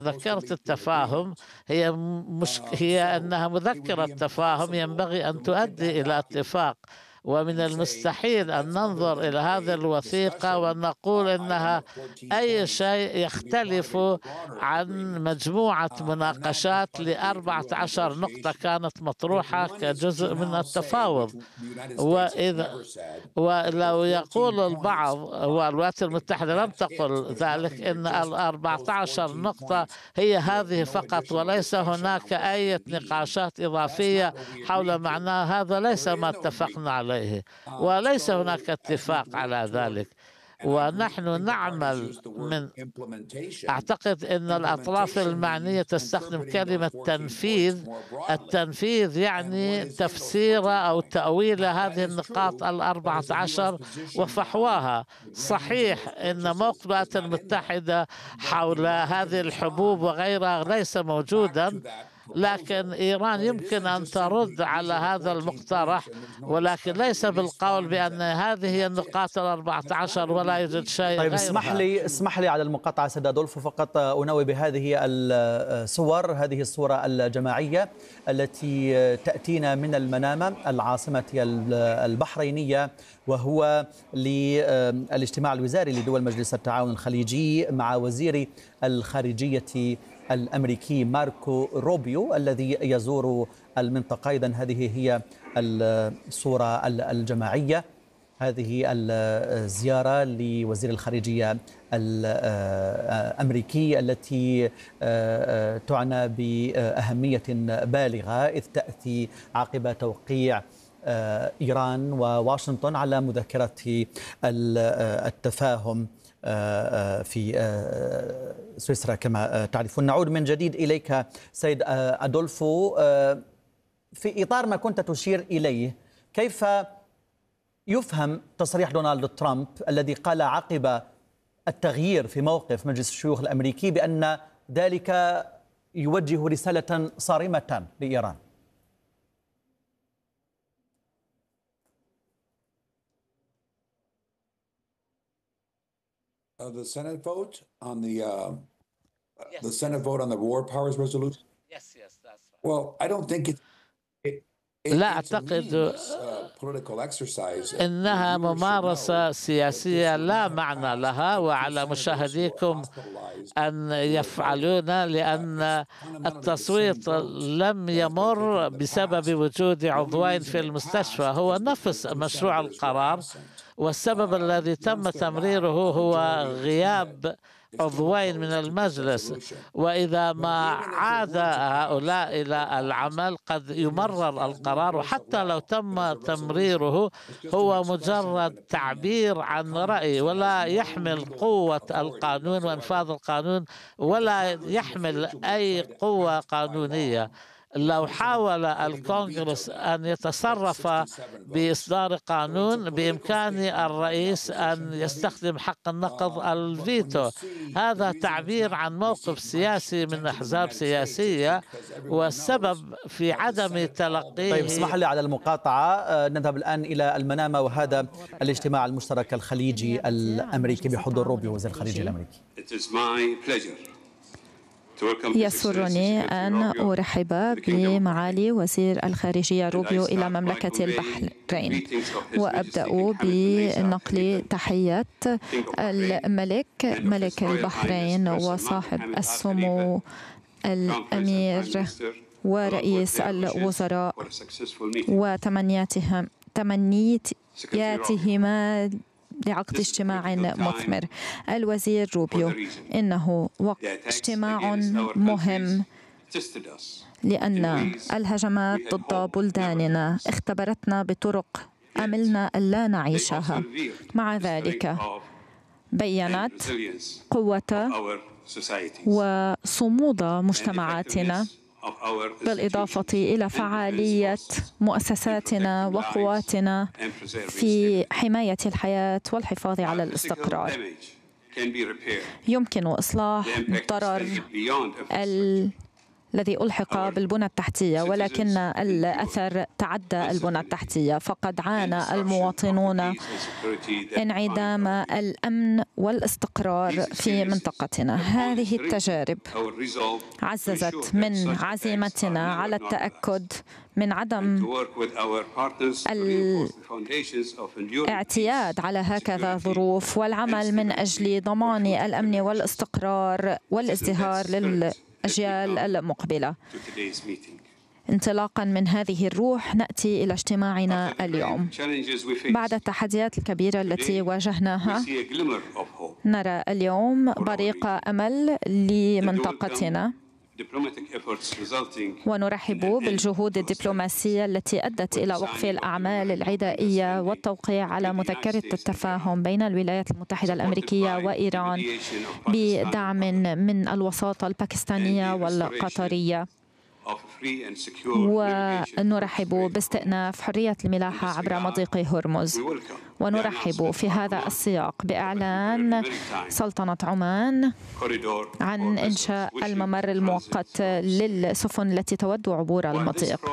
مذكرة التفاهم هي أنها مذكرة تفاهم ينبغي أن تؤدي إلى اتفاق، ومن المستحيل أن ننظر إلى هذه الوثيقة ونقول إنها أي شيء يختلف عن مجموعة مناقشات ل14 نقطة كانت مطروحة كجزء من التفاوض. ولو يقول البعض والولايات المتحدة لم تقل ذلك، إن 14 نقطة هي هذه فقط وليس هناك أي نقاشات إضافية حول معناه، هذا ليس ما اتفقنا عليه وليس هناك اتفاق على ذلك. ونحن نعمل أعتقد أن الأطراف المعنية تستخدم كلمة تنفيذ. التنفيذ يعني تفسير أو تأويل هذه النقاط 14 وفحواها. صحيح أن موقف الولايات المتحدة حول هذه الحبوب وغيرها ليس موجودا، لكن إيران يمكن أن ترد على هذا المقترح، ولكن ليس بالقول بأن هذه هي النقاط 14 ولا يوجد شيء طيب غيرها. اسمح لي على المقاطعة سيد أدولفو، فقط أنوه بهذه الصور، هذه الصورة الجماعية التي تأتينا من المنامة العاصمة البحرينية، وهو للاجتماع الوزاري لدول مجلس التعاون الخليجي مع وزير الخارجية الأمريكي ماركو روبيو الذي يزور المنطقة. إذن هذه هي الصورة الجماعية، هذه الزيارة لوزير الخارجية الأمريكي التي تعنى بأهمية بالغة، إذ تأتي عقب توقيع إيران وواشنطن على مذكرة التفاهم في سويسرا كما تعرفون. نعود من جديد إليك سيد أدولفو، في إطار ما كنت تشير إليه، كيف يفهم تصريح دونالد ترامب الذي قال عقب التغيير في موقف مجلس الشيوخ الأمريكي بأن ذلك يوجه رسالة صارمة لإيران؟ The Senate vote on the Senate vote on the War Powers Resolution. Yes, that's right. Well, I don't think لا أعتقد إنها ممارسة سياسية لا معنى لها، وعلى مشاهديكم أن يفعلون، لأن التصويت لم يمر بسبب وجود عضوين في المستشفى. هو نفس مشروع القرار، والسبب الذي تم تمريره هو غياب عضوين من المجلس، وإذا ما عاد هؤلاء إلى العمل قد يمرر القرار، وحتى لو تم تمريره هو مجرد تعبير عن رأي ولا يحمل قوة القانون وإنفاذ القانون ولا يحمل أي قوة قانونية. لو حاول الكونغرس أن يتصرف بإصدار قانون، بإمكان الرئيس أن يستخدم حق النقض الفيتو. هذا تعبير عن موقف سياسي من أحزاب سياسية، والسبب في عدم تلقيه. طيب اسمح لي على المقاطعة، نذهب الآن إلى المنامة، وهذا الاجتماع المشترك الخليجي الأمريكي بحضور روبيو وزير الخارجية الأمريكي. يسرني أن أرحب بمعالي وزير الخارجية روبيو إلى مملكة البحرين، وأبدأ بنقل تحية ملك البحرين وصاحب السمو الأمير ورئيس الوزراء وتمنياتهما لعقد اجتماع مثمر. الوزير روبيو، إنه اجتماع مهم لأن الهجمات ضد بلداننا اختبرتنا بطرق أملنا ألا نعيشها. مع ذلك بيّنت قوة وصمود مجتمعاتنا، بالإضافة إلى فعالية مؤسساتنا وقواتنا في حماية الحياة والحفاظ على الاستقرار. يمكن إصلاح ضرر الذي ألحق بالبنى التحتية، ولكن الأثر تعدى البنى التحتية، فقد عانى المواطنون انعدام الأمن والاستقرار في منطقتنا. هذه التجارب عززت من عزيمتنا على التأكد من عدم الاعتياد على هكذا ظروف والعمل من أجل ضمان الأمن والاستقرار والازدهار للأجيال المقبلة. انطلاقا من هذه الروح نأتي إلى اجتماعنا اليوم. بعد التحديات الكبيرة التي واجهناها نرى اليوم بريق أمل لمنطقتنا، ونرحب بالجهود الدبلوماسية التي أدت إلى وقف الأعمال العدائية والتوقيع على مذكرة التفاهم بين الولايات المتحدة الأمريكية وإيران بدعم من الوساطة الباكستانية والقطرية. ونرحب باستئناف حرية الملاحة عبر مضيق هرمز. ونرحب في هذا السياق بإعلان سلطنة عمان عن إنشاء الممر المؤقت للسفن التي تود عبور المضيق.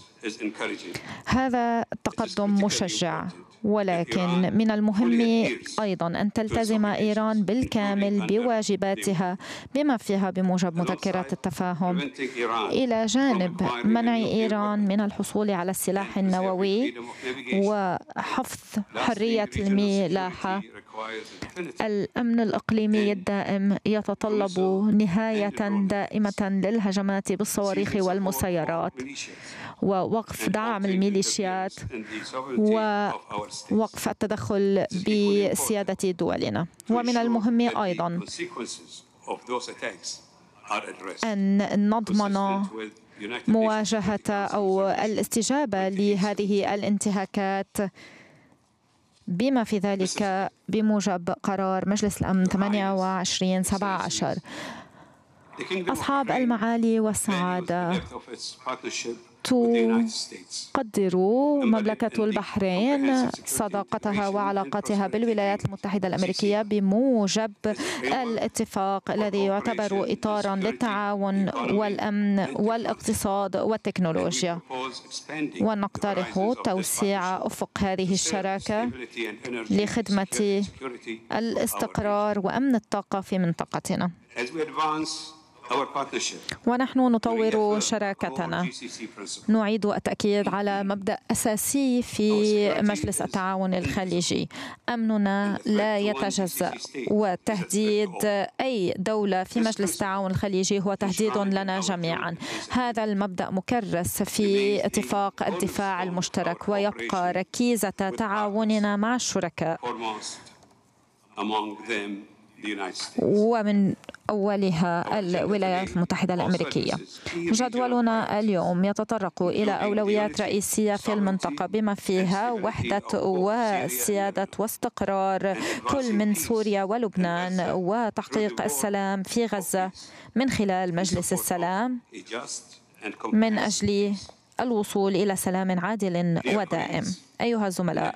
هذا تقدم مشجع، ولكن من المهم أيضا أن تلتزم إيران بالكامل بواجباتها بما فيها بموجب مذكرات التفاهم، إلى جانب منع إيران من الحصول على السلاح النووي وحفظ حرية الملاحة. الأمن الإقليمي الدائم يتطلب نهاية دائمة للهجمات بالصواريخ والمسيرات، ووقف دعم الميليشيات، ووقف التدخل بسيادة دولنا. ومن المهم أيضا أن نضمن مواجهة أو الاستجابة لهذه الانتهاكات بما في ذلك بموجب قرار مجلس الأمن 2817. أصحاب المعالي والسعادة، تقدر مملكة البحرين صداقتها وعلاقتها بالولايات المتحدة الأمريكية بموجب الاتفاق الذي يعتبر إطاراً للتعاون والأمن والاقتصاد والتكنولوجيا، ونقترح توسيع أفق هذه الشراكة لخدمة الاستقرار وأمن الطاقة في منطقتنا. ونحن نطور شراكتنا. نعيد التأكيد على مبدأ أساسي في مجلس التعاون الخليجي: أمننا لا يتجزأ، وتهديد أي دولة في مجلس التعاون الخليجي هو تهديد لنا جميعا. هذا المبدأ مكرس في اتفاق الدفاع المشترك، ويبقى ركيزة تعاوننا مع الشركاء، ومن أولها الولايات المتحدة الأمريكية. جدولنا اليوم يتطرق إلى أولويات رئيسية في المنطقة بما فيها وحدة وسيادة واستقرار كل من سوريا ولبنان، وتحقيق السلام في غزة من خلال مجلس السلام من أجل الوصول إلى سلام عادل ودائم. أيها الزملاء،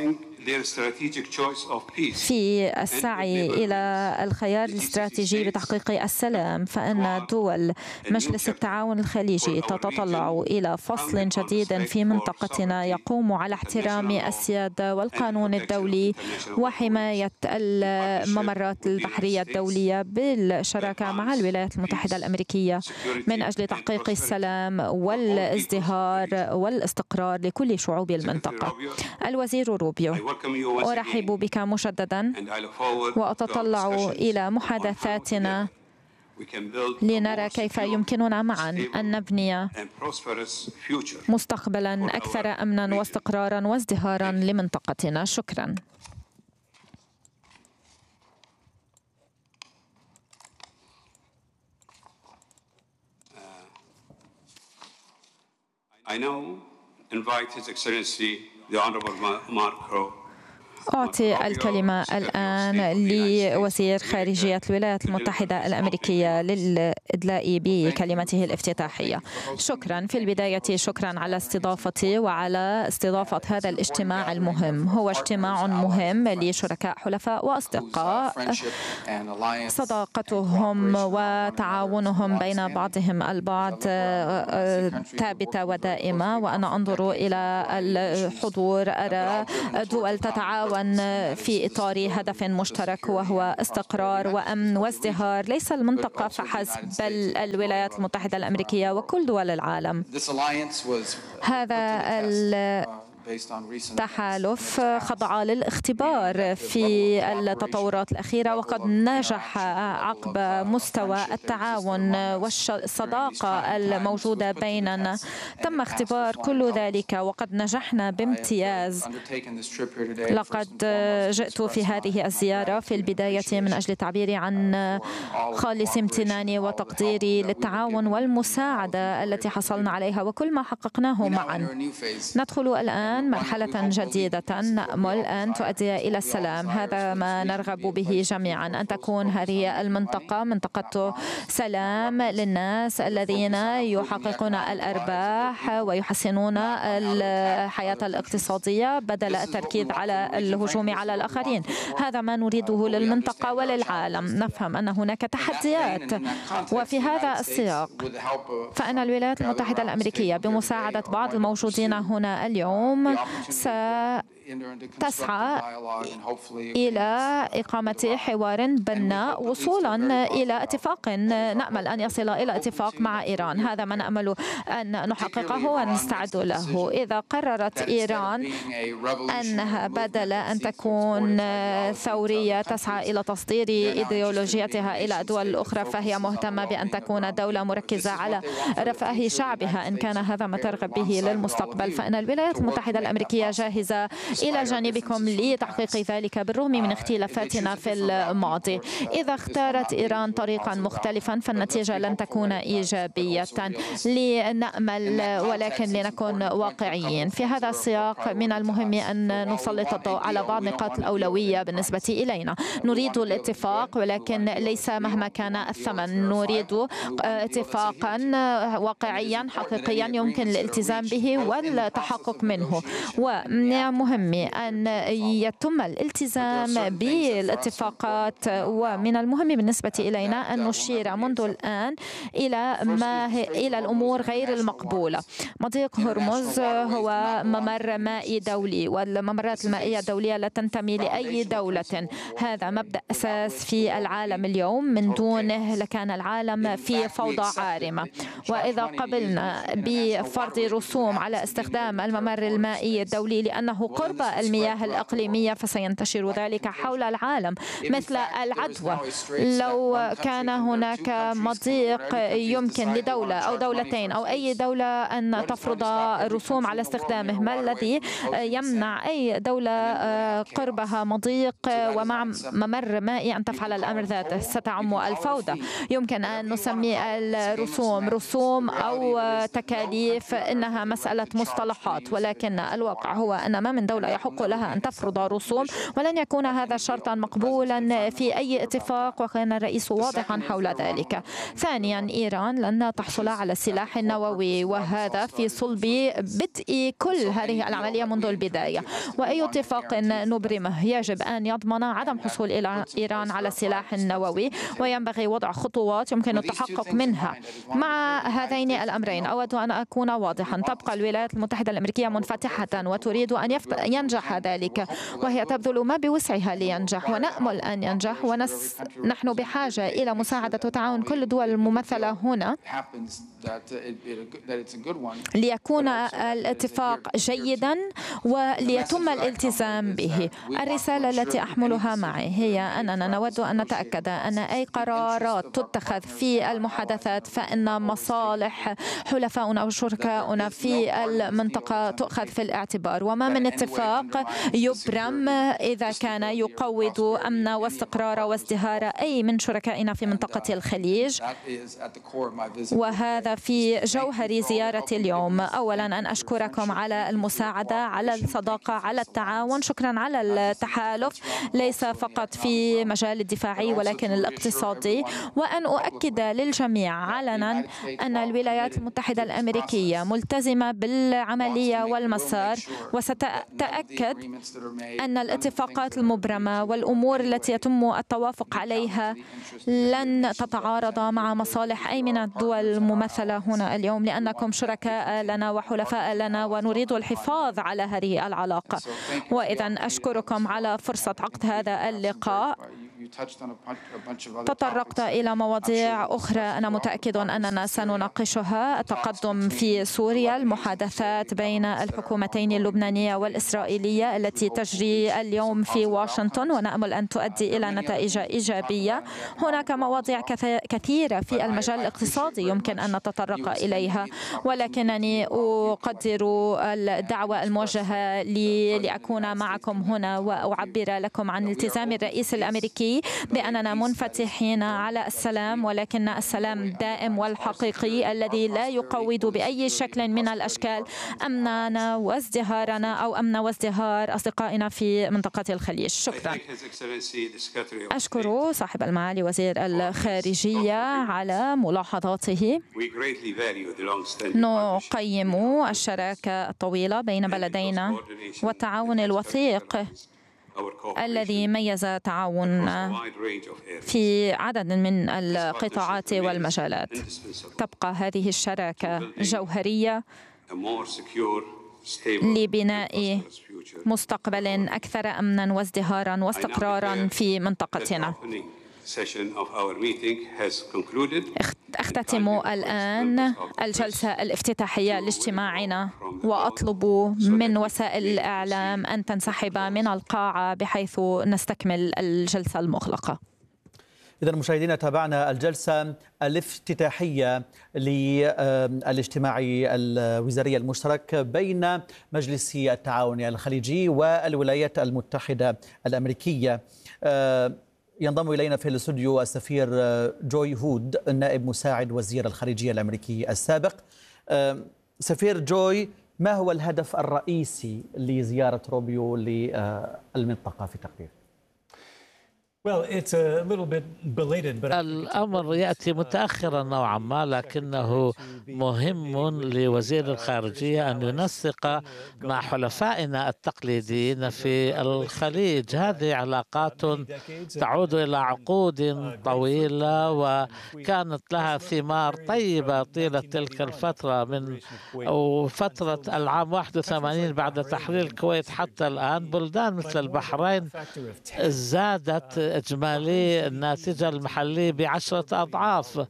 في السعي إلى الخيار الاستراتيجي بتحقيق السلام، فإن دول مجلس التعاون الخليجي تتطلع إلى فصل جديد في منطقتنا يقوم على احترام السيادة والقانون الدولي وحماية الممرات البحرية الدولية بالشراكة مع الولايات المتحدة الأمريكية من أجل تحقيق السلام والازدهار والاستقرار لكل شعوب المنطقة. الوزير روبيو، أرحب بك مجددا، وأتطلع إلى محادثاتنا لنرى كيف يمكننا معا أن نبني مستقبلا أكثر أمنا واستقرارا وازدهارا لمنطقتنا. شكرا. I now invite His Excellency the Honorable Mark Crow. أعطي الكلمة الآن لوزير خارجية الولايات المتحدة الأمريكية للإدلاء بكلمته الافتتاحية. شكرا. في البداية شكرا على استضافتي وعلى استضافة هذا الاجتماع المهم. هو اجتماع مهم لشركاء حلفاء وأصدقاء صداقتهم وتعاونهم بين بعضهم البعض ثابتة ودائمة، وأنا أنظر إلى الحضور أرى دول تتعاون في إطار هدف مشترك وهو استقرار وأمن وازدهار ليس المنطقة فحسب بل الولايات المتحدة الأمريكية وكل دول العالم. هذا التحالف خضع للاختبار في التطورات الأخيرة وقد نجح عقب مستوى التعاون والصداقة الموجودة بيننا. تم اختبار كل ذلك وقد نجحنا بامتياز. لقد جئت في هذه الزيارة في البداية من أجل تعبيري عن خالص امتناني وتقديري للتعاون والمساعدة التي حصلنا عليها وكل ما حققناه معا. ندخل الآن مرحلة جديدة نأمل أن تؤدي إلى السلام. هذا ما نرغب به جميعا، أن تكون هذه المنطقة منطقة سلام للناس الذين يحققون الأرباح ويحسنون الحياة الاقتصادية بدل التركيز على الهجوم على الآخرين. هذا ما نريده للمنطقة وللعالم. نفهم أن هناك تحديات، وفي هذا السياق فإن الولايات المتحدة الأمريكية بمساعدة بعض الموجودين هنا اليوم تسعى إلى إقامة حوار بناء وصولا إلى اتفاق. نأمل أن يصل إلى اتفاق مع إيران. هذا ما نأمل أن نحققه ونستعد له. إذا قررت إيران أنها بدل أن تكون ثورية تسعى إلى تصدير إيديولوجيتها إلى الدول الأخرى، فهي مهتمة بأن تكون دولة مركزة على رفاه شعبها. إن كان هذا ما ترغب به للمستقبل فإن الولايات المتحدة الأمريكية جاهزة إلى جانبكم لتحقيق ذلك بالرغم من اختلافاتنا في الماضي. إذا اختارت إيران طريقا مختلفا فالنتيجة لن تكون إيجابية. لنأمل ولكن لنكون واقعيين. في هذا السياق من المهم أن نسلط الضوء على بعض نقاط الأولوية بالنسبة إلينا. نريد الاتفاق ولكن ليس مهما كان الثمن. نريد اتفاقا واقعيا حقيقيا يمكن الالتزام به والتحقق منه، ومهم أن يتم الالتزام بالاتفاقات. ومن المهم بالنسبة إلينا أن نشير منذ الآن إلى الأمور غير المقبولة. مضيق هرمز هو ممر مائي دولي، والممرات المائية الدولية لا تنتمي لأي دولة. هذا مبدأ أساس في العالم اليوم، من دونه لكان العالم في فوضى عارمة. وإذا قبلنا بفرض رسوم على استخدام الممر المائي الدولي لأنه قرب المياه الإقليمية فسينتشر ذلك حول العالم مثل العدوى. لو كان هناك مضيق يمكن لدولة أو دولتين أو أي دولة أن تفرض رسوم على استخدامه، ما الذي يمنع أي دولة قربها مضيق ومع ممر مائي أن تفعل الأمر ذاته؟ ستعم الفوضى. يمكن أن نسمي الرسوم رسوم أو تكاليف، إنها مسألة مصطلحات، ولكن الواقع هو أن ما من دولة يحق لها أن تفرض رسوم، ولن يكون هذا شرطا مقبولا في أي اتفاق، وكان الرئيس واضحا حول ذلك. ثانيا، إيران لن تحصل على السلاح النووي، وهذا في صلب بدء كل هذه العملية منذ البداية. وأي اتفاق نبرمه يجب أن يضمن عدم حصول إيران على السلاح النووي، وينبغي وضع خطوات يمكن التحقق منها. مع هذين الأمرين أود أن أكون واضحا. تبقى الولايات المتحدة الأمريكية منفتحة وتريد أن ينجح ذلك، وهي تبذل ما بوسعها لينجح، ونأمل أن ينجح. ونحن بحاجة إلى مساعدة وتعاون كل الدول الممثلة هنا ليكون الاتفاق جيدا وليتم الالتزام به. الرسالة التي أحملها معي هي أننا نود أن نتأكد أن أي قرارات تتخذ في المحادثات فإن مصالح حلفاؤنا وشركاؤنا في المنطقة تؤخذ في الاعتبار، وما من اتفاق الاتفاق يبرم إذا كان يقوض أمن واستقرار وازدهار أي من شركائنا في منطقة الخليج. وهذا في جوهر زيارتي اليوم. أولا أن أشكركم على المساعدة، على الصداقة، على التعاون. شكرا على التحالف ليس فقط في مجال الدفاعي ولكن الاقتصادي. وأن أؤكد للجميع علنا أن الولايات المتحدة الأمريكية ملتزمة بالعملية والمسار، وستتأكد أن الاتفاقات المبرمة والأمور التي يتم التوافق عليها لن تتعارض مع مصالح أي من الدول الممثلة هنا اليوم، لأنكم شركاء لنا وحلفاء لنا ونريد الحفاظ على هذه العلاقة. وإذا أشكركم على فرصة عقد هذا اللقاء. تطرقت إلى مواضيع أخرى أنا متأكد أننا سنناقشها: التقدم في سوريا، المحادثات بين الحكومتين اللبنانية والإسرائيلية التي تجري اليوم في واشنطن ونأمل أن تؤدي إلى نتائج إيجابية. هناك مواضيع كثيرة في المجال الاقتصادي يمكن أن نتطرق إليها، ولكنني أقدر الدعوة الموجهة لي لأكون معكم هنا وأعبر لكم عن التزام الرئيس الأمريكي بأننا منفتحين على السلام، ولكن السلام الدائم والحقيقي الذي لا يقوض بأي شكل من الأشكال أمننا وازدهارنا أو أمن وازدهار أصدقائنا في منطقة الخليج. شكرا. أشكر صاحب المعالي وزير الخارجية على ملاحظاته. نقيم الشراكة الطويلة بين بلدينا والتعاون الوثيق الذي ميز تعاوننا في عدد من القطاعات والمجالات. تبقى هذه الشراكة جوهرية لبناء مستقبل أكثر أمنا وازدهارا واستقرارا في منطقتنا. أختتم الآن الجلسة الافتتاحية لاجتماعنا، وأطلب من وسائل الإعلام أن تنسحب من القاعة بحيث نستكمل الجلسة المغلقة. إذا مشاهدينا، تابعنا الجلسة الافتتاحية للاجتماع الوزاري المشترك بين مجلس التعاون الخليجي والولايات المتحدة الأمريكية. ينضم إلينا في الاستوديو السفير جوي هود، النائب مساعد وزير الخارجية الأمريكي السابق. سفير جوي، ما هو الهدف الرئيسي لزيارة روبيو للمنطقة في تقديرك؟ الأمر يأتي متأخرا نوعا ما، لكنه مهم لوزير الخارجية أن ينسق مع حلفائنا التقليديين في الخليج. هذه علاقات تعود إلى عقود طويلة وكانت لها ثمار طيبة طيلة تلك الفترة، من فترة العام 81 بعد تحرير الكويت حتى الآن. بلدان مثل البحرين زادت إجمالي الناتج المحلي ب10 أضعاف.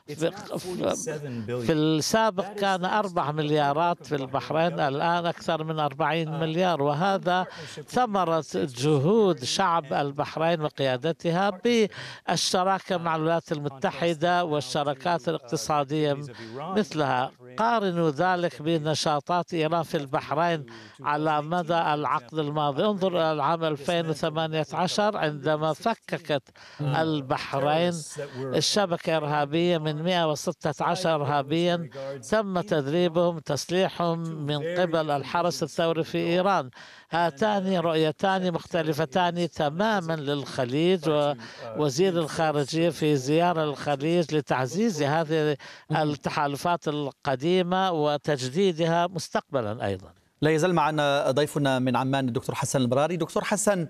في السابق كان 4 مليارات في البحرين، الآن أكثر من 40 مليار، وهذا ثمرة جهود شعب البحرين وقيادتها بالشراكة مع الولايات المتحدة والشراكات الاقتصادية مثلها. قارنوا ذلك بنشاطات إيران في البحرين على مدى العقد الماضي. انظر إلى العام 2018 عندما فككت البحرين الشبكة إرهابية من 116 إرهابيا، تم تدريبهم تسليحهم من قبل الحرس الثوري في إيران. هاتان رؤيتان مختلفتان تماما للخليج، ووزير الخارجية في زيارة للخليج لتعزيز هذه التحالفات القديمة وتجديدها مستقبلا أيضا. لا يزال معنا ضيفنا من عمان الدكتور حسن البراري. دكتور حسن،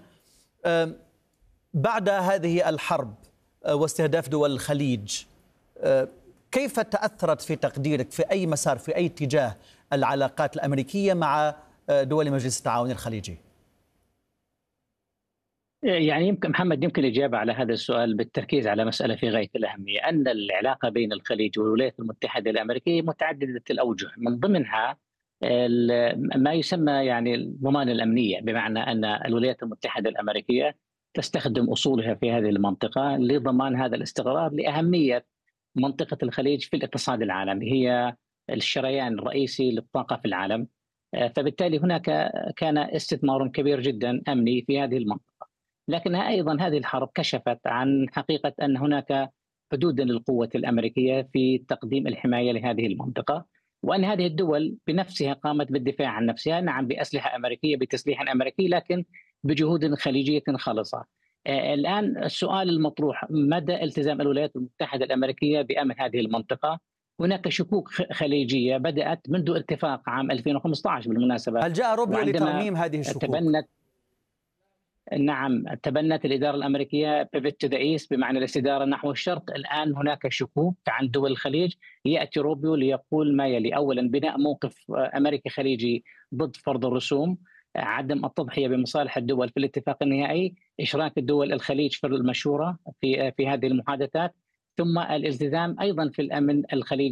بعد هذه الحرب واستهداف دول الخليج، كيف تأثرت في تقديرك في أي مسار، في أي اتجاه، العلاقات الأمريكية مع دول مجلس التعاون الخليجي؟ يعني يمكن محمد، يمكن الإجابة على هذا السؤال بالتركيز على مسألة في غاية الأهمية، أن العلاقة بين الخليج والولايات المتحدة الأمريكية متعددة الأوجه، من ضمنها ما يسمى يعني الضمان الأمنية، بمعنى أن الولايات المتحدة الأمريكية تستخدم أصولها في هذه المنطقة لضمان هذا الاستقرار، لأهمية منطقة الخليج في الاقتصاد العالمي. هي الشريان الرئيسي للطاقة في العالم، فبالتالي هناك كان استثمار كبير جدا أمني في هذه المنطقة. لكنها أيضا هذه الحرب كشفت عن حقيقة أن هناك حدودا للقوة الأمريكية في تقديم الحماية لهذه المنطقة، وأن هذه الدول بنفسها قامت بالدفاع عن نفسها، نعم بأسلحة أمريكية بتسليح أمريكي، لكن بجهود خليجية خالصة. الآن السؤال المطروح: مدى التزام الولايات المتحدة الأمريكية بأمن هذه المنطقة؟ هناك شكوك خليجية بدأت منذ اتفاق عام 2015 بالمناسبة. هل جاء روبيو لترميم هذه الشكوك؟ تبنت الإدارة الأمريكية pivot to the east، بمعنى الاستدارة نحو الشرق. الآن هناك شكوك عن دول الخليج. يأتي روبيو ليقول ما يلي: أولا، بناء موقف أمريكي خليجي ضد فرض الرسوم، عدم التضحية بمصالح الدول في الاتفاق النهائي، إشراك الدول الخليج في المشورة في هذه المحادثات، ثم الالتزام أيضا في الأمن الخليجي